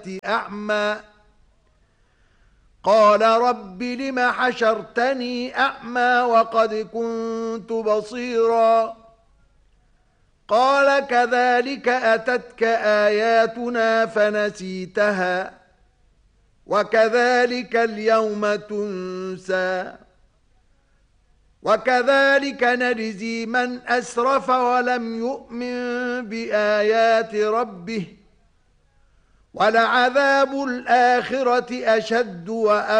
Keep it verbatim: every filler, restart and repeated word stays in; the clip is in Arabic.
أعمى قال رب لم حشرتني أعمى وقد كنت بصيرا قال كذلك أتتك آياتنا فنسيتها وكذلك اليوم تنسى وكذلك نجزي من أسرف ولم يؤمن بآيات ربه ولعذاب الآخرة أشد وأبقى